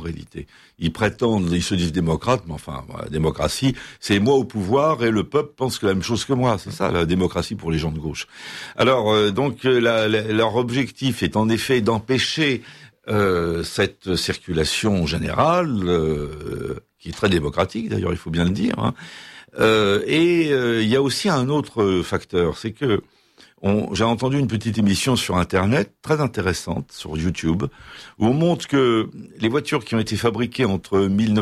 réalité. Ils se disent démocrates, mais enfin, la démocratie, c'est moi au pouvoir et le peuple pense que la même chose que moi. C'est ça, la démocratie pour les gens de gauche. Alors, leur objectif est en effet d'empêcher cette circulation générale, qui est très démocratique d'ailleurs, il faut bien le dire. Hein. Il y a aussi un autre facteur, c'est que j'ai entendu une petite émission sur Internet, très intéressante, sur YouTube, où on montre que les voitures qui ont été fabriquées entre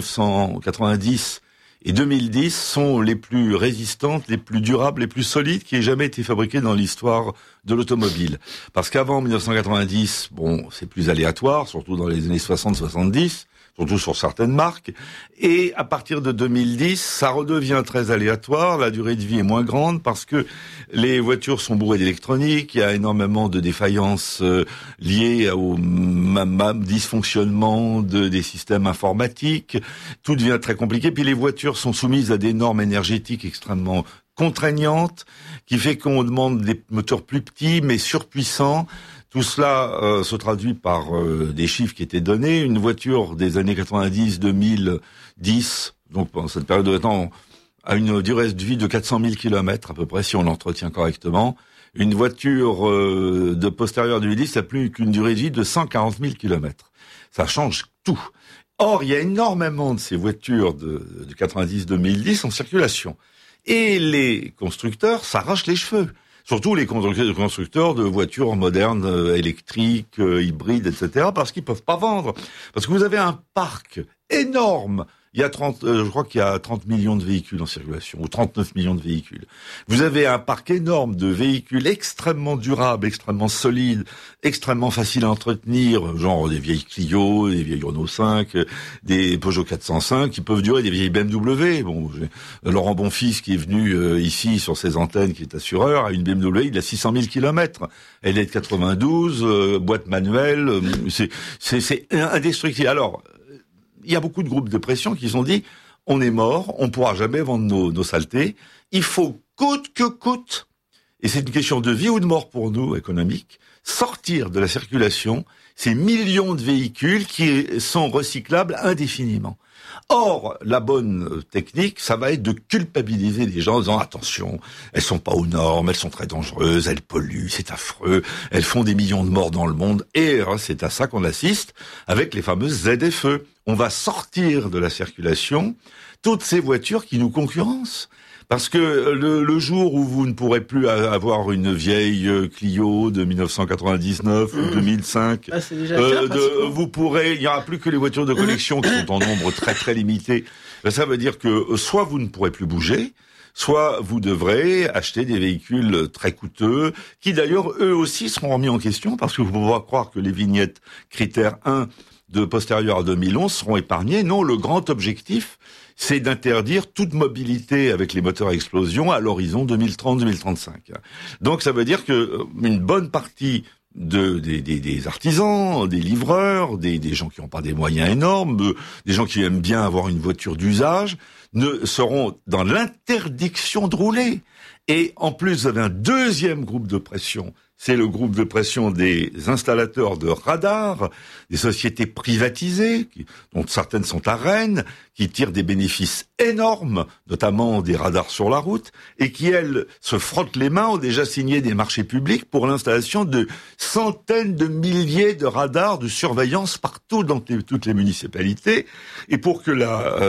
1990 et 2010 sont les plus résistantes, les plus durables, les plus solides qui aient jamais été fabriquées dans l'histoire de l'automobile. Parce qu'avant 1990, c'est plus aléatoire, surtout dans les années 60-70, surtout sur certaines marques. Et à partir de 2010, ça redevient très aléatoire, la durée de vie est moins grande parce que les voitures sont bourrées d'électronique, il y a énormément de défaillances liées au dysfonctionnement des systèmes informatiques, tout devient très compliqué, puis les voitures sont soumises à des normes énergétiques extrêmement contraignantes, qui fait qu'on demande des moteurs plus petits mais surpuissants. Tout cela se traduit par des chiffres qui étaient donnés. Une voiture des années 90-2010, donc pendant cette période de temps, a une durée de vie de 400 000 km à peu près, si on l'entretient correctement. Une voiture de postérieure 2010 n'a plus qu'une durée de vie de 140 000 km. Ça change tout. Or, il y a énormément de ces voitures de 90-2010 en circulation. Et les constructeurs s'arrachent les cheveux. Surtout les constructeurs de voitures modernes, électriques, hybrides, etc., parce qu'ils peuvent pas vendre. Parce que vous avez un parc énorme. Il y a je crois qu'il y a 30 millions de véhicules en circulation, ou 39 millions de véhicules. Vous avez un parc énorme de véhicules extrêmement durables, extrêmement solides, extrêmement faciles à entretenir, genre des vieilles Clio, des vieilles Renault 5, des Peugeot 405, qui peuvent durer, des vieilles BMW. Laurent Bonfils, qui est venu ici sur ses antennes, qui est assureur, a une BMW, il a 600 000 km. Elle est de 92, boîte manuelle, c'est indestructible. Alors, il y a beaucoup de groupes de pression qui se sont dit on est mort, on pourra jamais vendre nos saletés, il faut coûte que coûte, et c'est une question de vie ou de mort pour nous, économique, sortir de la circulation ces millions de véhicules qui sont recyclables indéfiniment. Or, la bonne technique, ça va être de culpabiliser les gens en disant attention, elles sont pas aux normes, elles sont très dangereuses, elles polluent, c'est affreux, elles font des millions de morts dans le monde, et c'est à ça qu'on assiste avec les fameuses ZFE. On va sortir de la circulation toutes ces voitures qui nous concurrencent. Parce que le jour où vous ne pourrez plus avoir une vieille Clio de 1999 ou 2005, c'est déjà le cas, il n'y aura plus que les voitures de collection qui sont en nombre très très limité. Ça veut dire que soit vous ne pourrez plus bouger, soit vous devrez acheter des véhicules très coûteux, qui d'ailleurs eux aussi seront remis en question, parce que vous pouvez pas croire que les vignettes critère 1 de postérieur à 2011 seront épargnées. Non, le grand objectif, c'est d'interdire toute mobilité avec les moteurs à explosion à l'horizon 2030-2035. Donc ça veut dire que une bonne partie des artisans, des livreurs, des gens qui n'ont pas des moyens énormes, des gens qui aiment bien avoir une voiture d'usage, ne seront dans l'interdiction de rouler. Et en plus, vous avez un deuxième groupe de pression, c'est le groupe de pression des installateurs de radars, des sociétés privatisées, dont certaines sont à Rennes, qui tirent des bénéfices énormes, notamment des radars sur la route, et qui, elles, se frottent les mains, ont déjà signé des marchés publics pour l'installation de centaines de milliers de radars de surveillance partout dans toutes les municipalités. Et pour que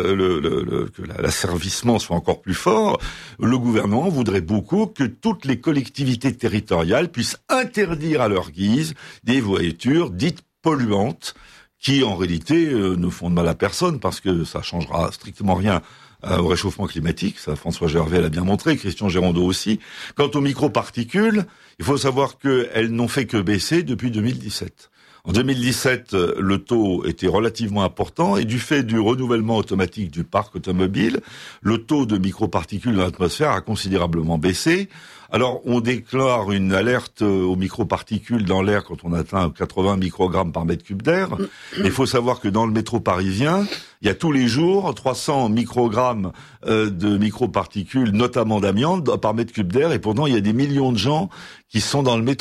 l'asservissement soit encore plus fort, le gouvernement voudrait beaucoup que toutes les collectivités territoriales puissent interdire à leur guise des voitures dites polluantes, qui en réalité ne font de mal à personne, parce que ça changera strictement rien au réchauffement climatique. Ça, François Gervais l'a bien montré, Christian Gérondeau aussi. Quant aux microparticules, il faut savoir qu'elles n'ont fait que baisser depuis 2017. En 2017, le taux était relativement important, et du fait du renouvellement automatique du parc automobile, le taux de microparticules dans l'atmosphère a considérablement baissé. Alors, on déclare une alerte aux microparticules dans l'air quand on atteint 80 microgrammes par mètre cube d'air. Il faut savoir que dans le métro parisien, il y a tous les jours 300 microgrammes de microparticules, notamment d'amiante, par mètre cube d'air, et pourtant il y a des millions de gens qui sont dans le métro.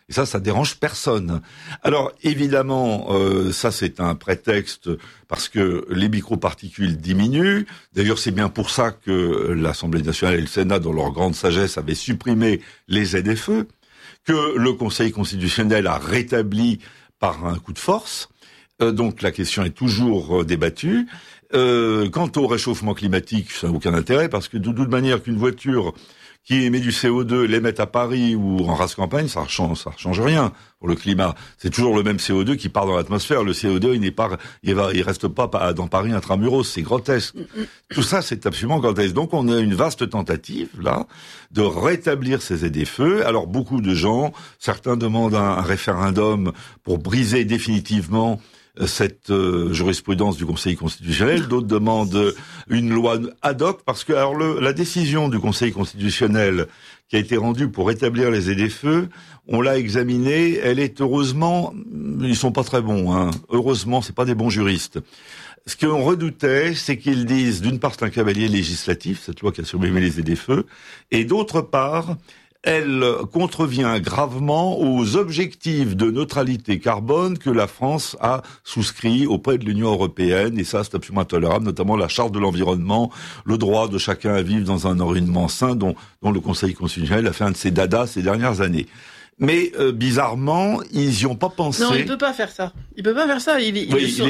Et ça dérange personne. Alors évidemment, ça c'est un prétexte parce que les microparticules diminuent. D'ailleurs, c'est bien pour ça que l'Assemblée nationale et le Sénat, dans leur grande sagesse, avaient supprimé les ZFE, que le Conseil constitutionnel a rétabli par un coup de force. Donc la question est toujours débattue. Quant au réchauffement climatique, ça n'a aucun intérêt parce que de toute manière qu'une voiture qui émet du CO2 l'émette à Paris ou en race campagne, ça change rien pour le climat. C'est toujours le même CO2 qui part dans l'atmosphère. Le CO2, il reste pas dans Paris intramuros. C'est grotesque. Tout ça, c'est absolument grotesque. Donc, on a une vaste tentative, là, de rétablir ces ZFE. Alors, beaucoup de gens, certains demandent un référendum pour briser définitivement cette jurisprudence du Conseil constitutionnel, d'autres demandent une loi ad hoc, parce que alors la décision du Conseil constitutionnel qui a été rendue pour rétablir les ZFE, on l'a examinée, elle est heureusement, ils sont pas très bons, hein. Heureusement, c'est pas des bons juristes. Ce qu'on redoutait, c'est qu'ils disent, d'une part, c'est un cavalier législatif, cette loi qui a supprimé les ZFE, et d'autre part, elle contrevient gravement aux objectifs de neutralité carbone que la France a souscrit auprès de l'Union européenne, et ça c'est absolument intolérable, notamment la charte de l'environnement, le droit de chacun à vivre dans un environnement sain, dont le Conseil constitutionnel a fait un de ses dadas ces dernières années. Mais bizarrement, ils y ont pas pensé. Non, il peut pas faire ça. Il peut pas faire ça. Il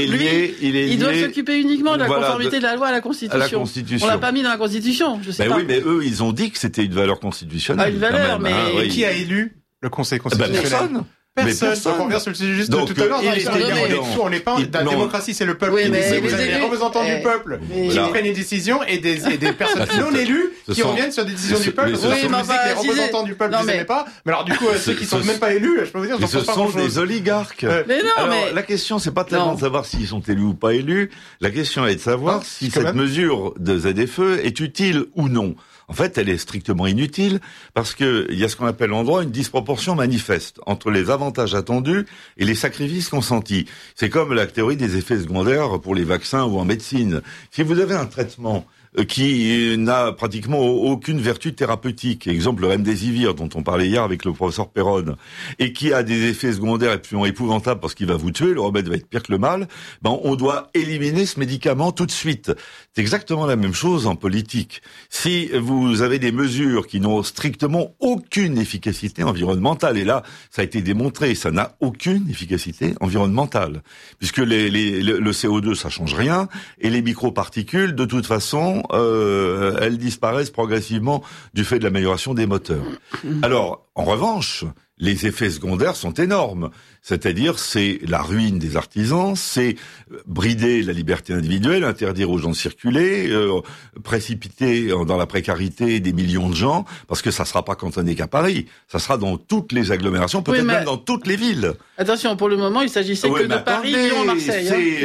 doit lié, s'occuper uniquement de la conformité de la loi à la Constitution. On l'a pas mis dans la Constitution, je sais pas. Oui, mais eux, ils ont dit que c'était une valeur constitutionnelle. Ah, une valeur, mais et qui a élu le Conseil constitutionnel? Personne. Personne. On revient sur le sujet juste de tout à l'heure. On n'est pas la démocratie, c'est le peuple qui décide. Vous avez des représentants du peuple qui prennent une décision et des personnes non élues qui reviennent sur des décisions du peuple. Vous me disiez que les représentants du peuple ne les aimaient pas. Mais alors du coup, ceux qui sont même pas élus, je peux vous dire, ce sont des oligarques. Alors la question, c'est pas tellement de savoir s'ils sont élus ou pas élus. La question est de savoir si cette mesure de ZFE est utile ou non. En fait, elle est strictement inutile parce que il y a ce qu'on appelle en droit une disproportion manifeste entre les avantages attendus et les sacrifices consentis. C'est comme la théorie des effets secondaires pour les vaccins ou en médecine. Si vous avez un traitement qui n'a pratiquement aucune vertu thérapeutique, exemple le remdesivir dont on parlait hier avec le professeur Perron, et qui a des effets secondaires absolument épouvantables parce qu'il va vous tuer, le remède va être pire que le mal, on doit éliminer ce médicament tout de suite. C'est exactement la même chose en politique. Si vous avez des mesures qui n'ont strictement aucune efficacité environnementale, et là, ça a été démontré, ça n'a aucune efficacité environnementale, puisque le CO2, ça change rien, et les microparticules, de toute façon, elles disparaissent progressivement du fait de l'amélioration des moteurs. Alors, en revanche, les effets secondaires sont énormes. C'est-à-dire, c'est la ruine des artisans, c'est brider la liberté individuelle, interdire aux gens de circuler, précipiter dans la précarité des millions de gens, parce que ça sera pas cantonné qu'à Paris, ça sera dans toutes les agglomérations, peut-être même dans toutes les villes. Attention, pour le moment, il s'agissait que de Paris, Lyon, Marseille.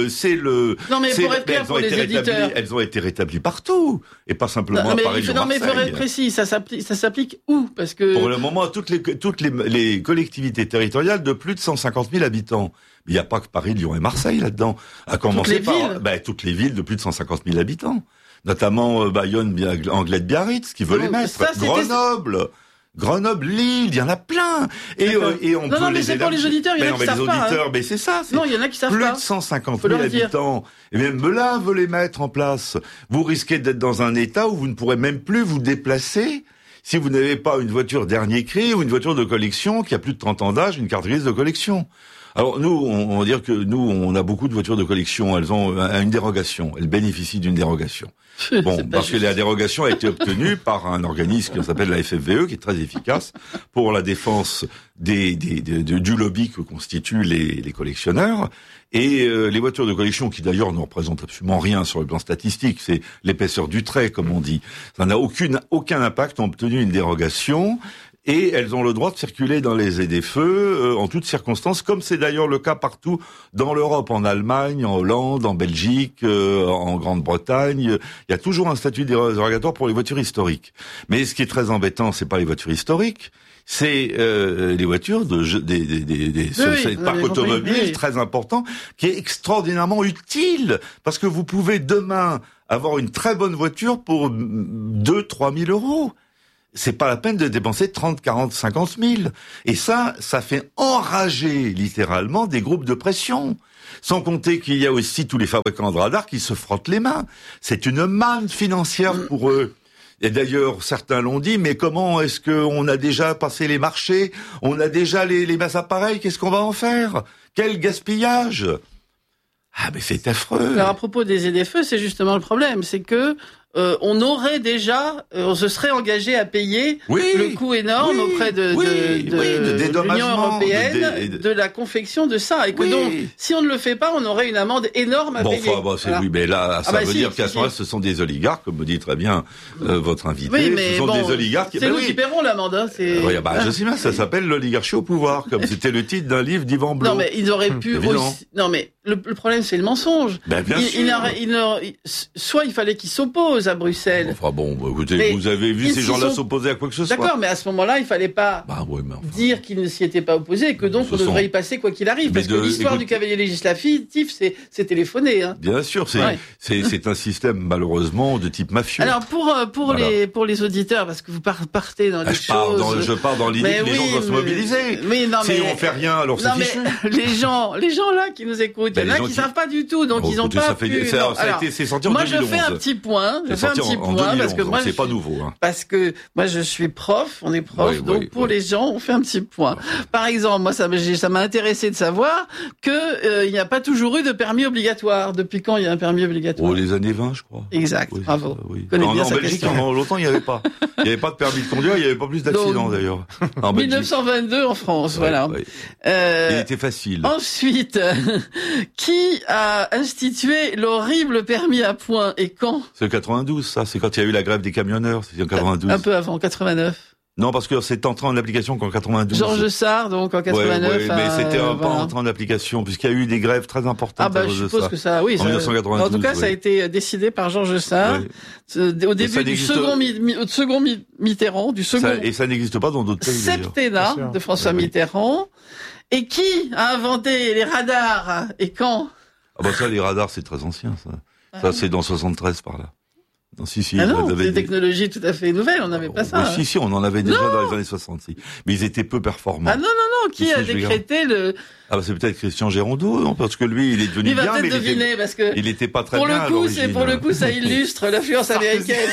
Non, mais pour être clair pour les éditeurs, elles ont été rétablies partout, et pas simplement à Paris, Lyon, Marseille. Non, mais pour être précis, ça s'applique où? Parce que pour le moment, toutes les collectivités territoriales de plus de 150 000 habitants. Mais il n'y a pas que Paris, Lyon et Marseille là-dedans. À commencer par toutes les villes de plus de 150 000 habitants. Notamment Bayonne, Anglette, Biarritz, qui veut les mettre. Grenoble, Lille, il y en a plein. Et on peut mais c'est pour les auditeurs, il y en a qui savent pas. Mais c'est ça. Non, il y en a qui savent pas. Plus de 150 000 habitants. Et même Melun veut les mettre en place. Vous risquez d'être dans un état où vous ne pourrez même plus vous déplacer si vous n'avez pas une voiture dernier cri ou une voiture de collection qui a plus de 30 ans d'âge, une carte grise de collection. Alors nous, on va dire que nous, on a beaucoup de voitures de collection. Elles ont une dérogation. Elles bénéficient d'une dérogation. Parce que la dérogation a été obtenue par un organisme qui s'appelle la FFVE, qui est très efficace pour la défense du lobby que constituent les collectionneurs. Et les voitures de collection, qui d'ailleurs ne représentent absolument rien sur le plan statistique, c'est l'épaisseur du trait, comme on dit. Ça n'a aucun impact, ont obtenu une dérogation. Et elles ont le droit de circuler dans les ZFE en toutes circonstances, comme c'est d'ailleurs le cas partout dans l'Europe, en Allemagne, en Hollande, en Belgique, en Grande-Bretagne. Il y a toujours un statut dérogatoire pour les voitures historiques. Mais ce qui est très embêtant, c'est pas les voitures historiques, c'est les voitures des parcs automobiles très important, qui est extraordinairement utile, parce que vous pouvez demain avoir une très bonne voiture pour 2 000 à 3 000 euros. c'est pas la peine de dépenser 30, 40, 50 000. Et ça fait enrager littéralement des groupes de pression. Sans compter qu'il y a aussi tous les fabricants de radars qui se frottent les mains. C'est une manne financière pour eux. Et d'ailleurs, certains l'ont dit, mais comment est-ce qu'on a déjà passé les marchés? On a déjà les masses appareils, qu'est-ce qu'on va en faire? Quel gaspillage! Ah, mais c'est affreux. Alors, à propos des ZFE, c'est justement le problème, c'est que on aurait déjà, on se serait engagé à payer le coût énorme auprès de l'Union européenne de la confection de ça, et que donc, si on ne le fait pas, on aurait une amende énorme à payer. Voilà. Oui, mais là, ça veut dire qu'à ce moment-là, ce sont des oligarques, comme me dit très bien votre invité. Oui, mais ce sont des oligarques. C'est nous qui paierons l'amende. Hein, je sais bien, ça s'appelle l'oligarchie au pouvoir, comme c'était le titre d'un livre d'Yvan Blot. Non, mais ils auraient pu aussi. Non, mais le problème, c'est le mensonge. Bien sûr. Soit il fallait qu'ils s'opposent à Bruxelles. Enfin bon, écoutez, vous avez vu ces gens-là s'opposer à quoi que ce soit. D'accord, mais à ce moment-là, il fallait pas dire qu'ils ne s'y étaient pas opposés et que donc on devrait y passer quoi qu'il arrive. Parce que l'histoire du cavalier législatif, c'est téléphoné. Hein. Bien sûr, c'est un système malheureusement de type mafieux. Alors pour les auditeurs, parce que vous partez dans des choses. Je pars dans l'idée que les gens doivent se mobiliser. Si on fait rien, alors c'est fichu. Les gens là qui nous écoutent, il y en a qui savent pas du tout, donc ils ont pas pu. C'est sorti en 2011. Moi, je fais un petit point. Parce que moi, c'est pas nouveau. Hein. Parce que moi, je suis prof, on est prof, donc pour les gens, on fait un petit point. Par exemple, moi, ça m'a intéressé de savoir que il n'y a pas toujours eu de permis obligatoire. Depuis quand il y a un permis obligatoire? Les années 20, je crois. Exact. Bravo. En Belgique, longtemps, il n'y avait pas. Il n'y avait pas de permis de conduire, il n'y avait pas plus d'accidents d'ailleurs. En 1922 en France, voilà. Il était facile. Ensuite, qui a institué l'horrible permis à points et quand? C'est 92, ça. C'est quand il y a eu la grève des camionneurs. C'est en 92. Un peu avant, 89. Non, parce que c'est entré en application qu'en 92. Georges Sarr, donc en 89. Mais c'était pas entré en application, puisqu'il y a eu des grèves très importantes. Je suppose que ça, oui. En 1992. En tout cas, ça a été décidé par Georges Sarr. Au début du second Mitterrand, et ça n'existe pas dans d'autres pays. Septennat de François Mitterrand. Et qui a inventé les radars et quand? Ça, les radars, c'est très ancien, ça. Ça, c'est dans 73 par là. Non, c'est des technologies tout à fait nouvelles, on n'avait pas ça. Si, on en avait déjà dans les années 60. Mais ils étaient peu performants. Ah non, qui a décrété le... c'est peut-être Christian Gérondeau, non? Parce que lui, il est devenu bien, mais parce que il était pas très bien à l'origine. Pour le coup, ça illustre l'influence américaine.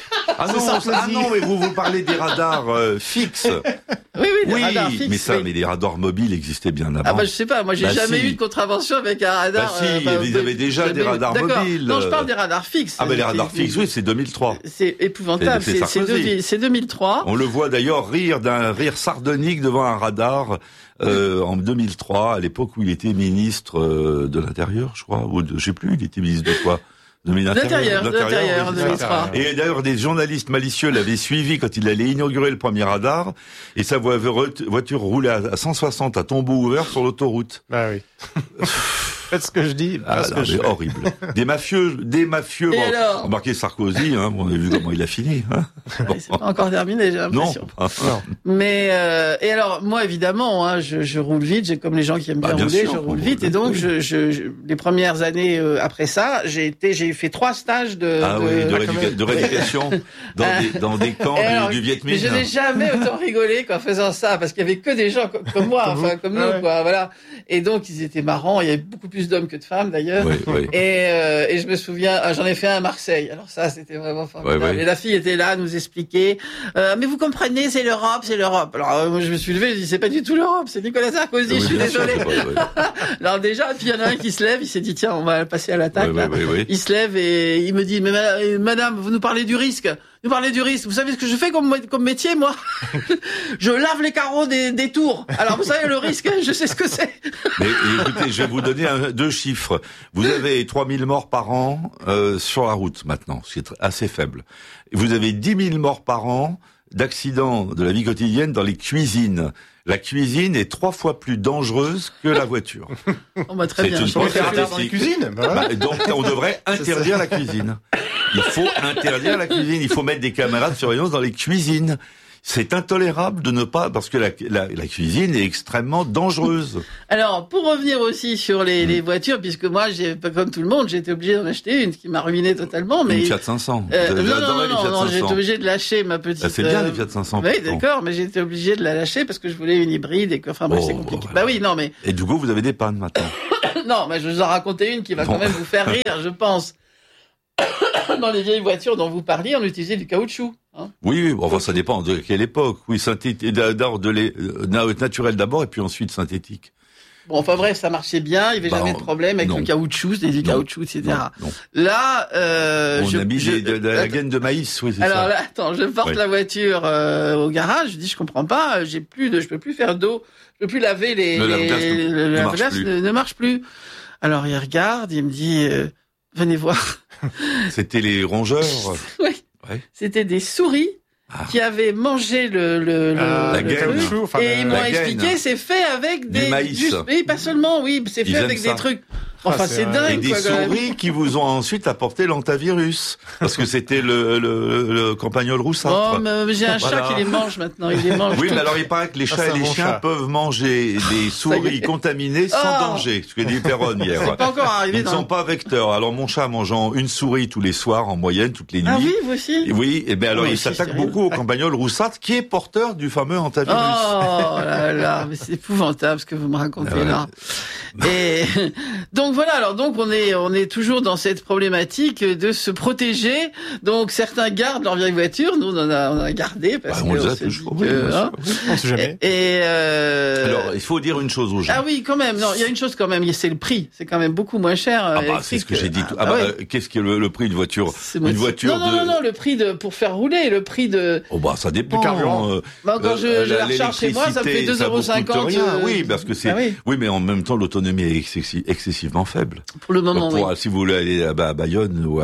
Non, mais vous parlez des radars fixes. Oui, des radars fixes. Mais les radars mobiles existaient bien avant. Je sais pas, moi j'ai jamais eu de contravention avec un radar. Ils avaient déjà des radars mobiles. Non, je parle des radars fixes. Mais les radars fixes, oui, c'est 2003. C'est épouvantable, c'est 2003. On le voit d'ailleurs rire d'un rire sardonique devant un radar en 2003, à l'époque où il était ministre de l'Intérieur, je crois, ou je sais plus, il était ministre de quoi? De l'Intérieur, 2003. Et d'ailleurs, des journalistes malicieux l'avaient suivi quand il allait inaugurer le premier radar, et sa voiture roulait à 160 à tombeau ouvert sur l'autoroute. Ah oui. Faites ce que je dis. C'est horrible. Des mafieux. Remarquez Sarkozy, on a vu comment il a fini. C'est pas encore terminé, j'ai l'impression. Non. Mais et alors moi évidemment, je roule vite. J'ai comme les gens qui aiment bien rouler, je roule vite. Et donc les premières années après ça, j'ai fait 3 stages de rééducation dans des camps du Viet Minh. Mais je n'ai jamais autant rigolé qu'en faisant ça, parce qu'il y avait que des gens comme moi, comme nous, quoi. Voilà. Et donc ils étaient marrants. Il y avait beaucoup plus d'hommes que de femmes d'ailleurs. Et je me souviens, j'en ai fait un à Marseille. Alors ça, c'était vraiment formidable. Et la fille était là, à nous expliquer. Mais vous comprenez, c'est l'Europe. Alors moi, je me suis levé, je dis c'est pas du tout l'Europe, c'est Nicolas Sarkozy. Je suis désolé. Alors déjà, puis il y en a un qui se lève, il s'est dit tiens, on va passer à l'attaque. Il se lève et il me dit mais madame, vous nous parlez du risque. Vous parlez du risque. Vous savez ce que je fais comme métier, moi? Je lave les carreaux des tours. Alors, vous savez, le risque, je sais ce que c'est. Mais écoutez, je vais vous donner 2 chiffres. Vous avez 3000 morts par an sur la route, maintenant, ce qui est assez faible. Vous avez 10 000 morts par an d'accidents de la vie quotidienne dans les cuisines. La cuisine est 3 fois plus dangereuse que la voiture. Très bien. C'est une statistique. Dans les cuisines. Donc, on devrait interdire la cuisine. Il faut interdire la cuisine. Il faut mettre des caméras de surveillance dans les cuisines. C'est intolérable de ne pas, parce que la cuisine est extrêmement dangereuse. Alors, pour revenir aussi sur les voitures, puisque moi, comme tout le monde, j'ai été obligé d'en acheter une qui m'a ruiné totalement. Mais une Fiat 500. Non, j'ai été obligé de lâcher ma petite. C'est bien les Fiat 500. Oui, d'accord, mais j'ai été obligé de la lâcher parce que je voulais une hybride et que, enfin, c'est compliqué. Voilà. Bah oui, non, mais. Et du coup, vous avez des pannes maintenant. Non, mais je vous en racontais une qui va quand même vous faire rire, je pense. Dans les vieilles voitures dont vous parliez, on utilisait du caoutchouc. Hein. Oui, enfin ça dépend de quelle époque. Oui, naturel d'abord et puis ensuite synthétique. Bon, enfin bref, ça marchait bien, il n'y avait jamais de problème avec le caoutchouc, c'était du caoutchouc, etc. Non. Là, on a mis de la gaine de maïs, oui, c'est alors, ça. Alors là, attends, je porte la voiture au garage, je dis, je comprends pas, je peux plus faire d'eau, je peux plus laver le lave-glace ne marche plus. Alors il regarde, il me dit, venez voir. C'était les rongeurs. Oui. Ouais. C'était des souris qui avaient mangé la gaine. Et ils m'ont expliqué, c'est fait avec du maïs. Oui, pas seulement, oui, c'est fait avec des trucs. Enfin, c'est dingue. Et des souris qui vous ont ensuite apporté l'antavirus. Parce que c'était le campagnol roussâtre. Oh, mais j'ai un chat qui les mange maintenant. Il les mange. Oui, mais alors il paraît que les chats et les chiens peuvent manger des souris contaminées sans danger. Ce que dit Perron hier. C'est pas encore arrivé. Ils ne sont pas vecteurs. Alors mon chat mangeant une souris tous les soirs en moyenne, toutes les nuits. Ah oui, vous aussi. Oui, et bien alors il s'attaque beaucoup au campagnol roussâtre qui est porteur du fameux antavirus. Oh là là, mais c'est épouvantable ce que vous me racontez là. Et donc voilà, alors donc on est toujours dans cette problématique de se protéger. Donc certains gardent leur vieille voiture, nous on a gardé parce on les a toujours. On sait jamais. Alors il faut dire une chose aux gens. Ah oui, quand même. Non, il y a une chose quand même, c'est le prix. C'est quand même beaucoup moins cher. C'est ce que j'ai dit. Qu'est-ce qui est le prix d'une voiture? Une voiture non, le prix pour faire rouler, le prix de. Oh bah ça dépend. Le carburant. Quand je la recharge chez moi, ça me fait 2,50 €. Oui, parce que c'est. Oui, mais en même temps l'autonomie est excessivement faible. Pour le moment, oui. Si vous voulez aller à Bayonne ou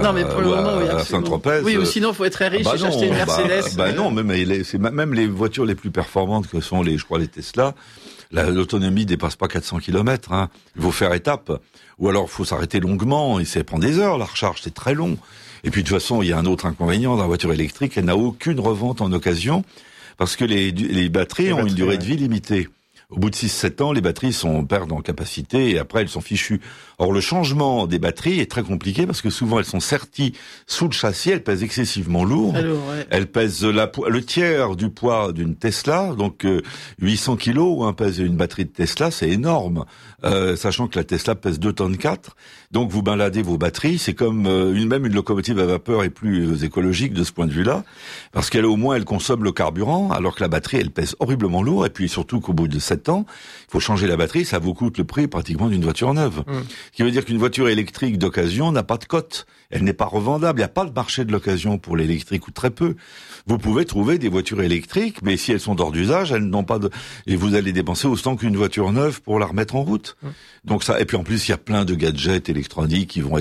à Saint-Tropez. Oui, ou sinon, faut être très riche et acheter une Mercedes. Non, même les voitures les plus performantes que sont les Tesla, l'autonomie dépasse pas 400 km. Hein. Il faut faire étape. Ou alors, il faut s'arrêter longuement. Et ça prend des heures, la recharge, c'est très long. Et puis, de toute façon, il y a un autre inconvénient dans la voiture électrique. Elle n'a aucune revente en occasion parce que les batteries ont une durée de vie limitée. Au bout de 6-7 ans, les batteries perdent en capacité et après elles sont fichues. Or, le changement des batteries est très compliqué parce que souvent elles sont serties sous le châssis, elles pèsent excessivement lourd. Elles pèsent le tiers du poids d'une Tesla, donc 800 kilos, pèse une batterie de Tesla, c'est énorme. Sachant que la Tesla pèse 2,4 tonnes. Donc vous baladez vos batteries, c'est comme même une locomotive à vapeur est plus écologique de ce point de vue-là, parce qu'elle au moins elle consomme le carburant, alors que la batterie elle pèse horriblement lourd, et puis surtout qu'au bout de 7 ans, il faut changer la batterie, ça vous coûte le prix pratiquement d'une voiture neuve. Ce qui veut dire qu'une voiture électrique d'occasion n'a pas de cote, elle n'est pas revendable, il n'y a pas de marché de l'occasion pour l'électrique ou très peu. Vous pouvez trouver des voitures électriques, mais si elles sont hors d'usage, elles n'ont pas et vous allez dépenser autant qu'une voiture neuve pour la remettre en route. Donc ça, et puis en plus il y a plein de gadgets électroniques qui vont être